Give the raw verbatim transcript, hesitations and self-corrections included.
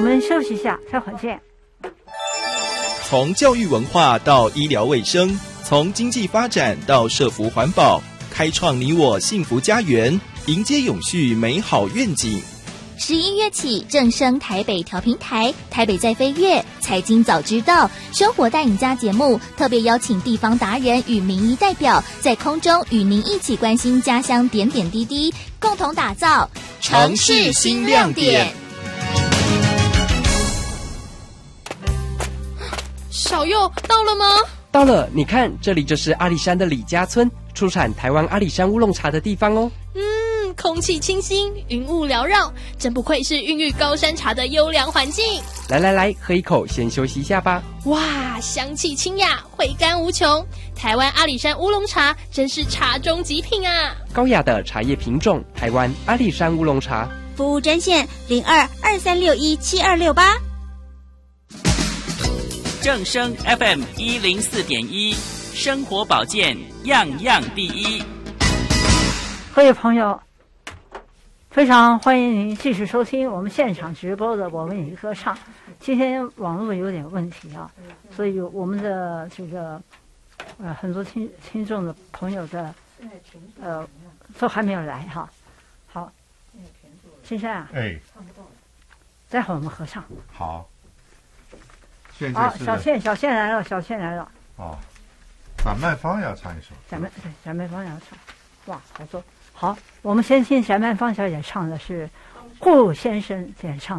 们休息一下，待会儿见。 从教育文化到医疗卫生，从经济发展到社福环保，开创你我幸福家园，迎接永续美好愿景。 十一月起正声台北调频台、台北在飞跃、财经早知道、生活带你家节目，特别邀请地方达人与民意代表，在空中与您一起关心家乡点点滴滴，共同打造城市新亮点。 小佑到了吗？ 到了，你看，这里就是阿里山的李家村，出产台湾阿里山乌龙茶的地方哦。 嗯，空气清新，云雾缭绕，真不愧是孕育高山茶的优良环境。 来来来，喝一口，先休息一下吧。 哇，香气清雅，回甘无穷。台湾阿里山乌龙茶真是茶中极品啊！ 高雅的茶叶品种，台湾阿里山乌龙茶。 服务专线零二二三六一七二六八。 正声 F M 一零四点一，生活保健样样第一。 各位朋友，非常欢迎您继续收听我们现场直播的《我为你歌唱》。今天网络有点问题啊，所以我们的这个呃很多听听众的朋友的呃都还没有来哈。好，先生啊， 哎， 待会儿我们合唱。 好。现在好， 是小倩，小倩来了，小倩来了。 哦，展麦芳要唱一首。 展麦对，展麦芳要唱。哇，好多。好，我们先听展麦芳小姐唱的是顾先生演唱。